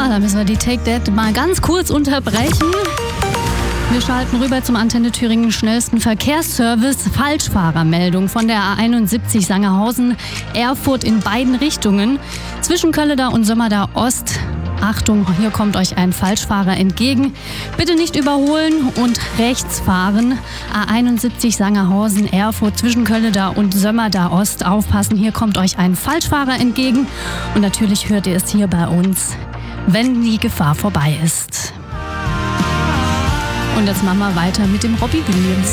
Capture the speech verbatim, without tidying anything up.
da müssen wir die Take That mal ganz kurz unterbrechen. Wir schalten rüber zum Antenne Thüringen schnellsten Verkehrsservice. Falschfahrermeldung von der A einundsiebzig Sangerhausen, Erfurt in beiden Richtungen. Zwischen Kölleda und Sömmerda Ost. Achtung, hier kommt euch ein Falschfahrer entgegen. Bitte nicht überholen und rechts fahren. A einundsiebzig Sangerhausen, Erfurt zwischen Kölleda und Sömmerda Ost. Aufpassen, hier kommt euch ein Falschfahrer entgegen. Und natürlich hört ihr es hier bei uns, wenn die Gefahr vorbei ist. Und jetzt machen wir weiter mit dem Robbie Williams.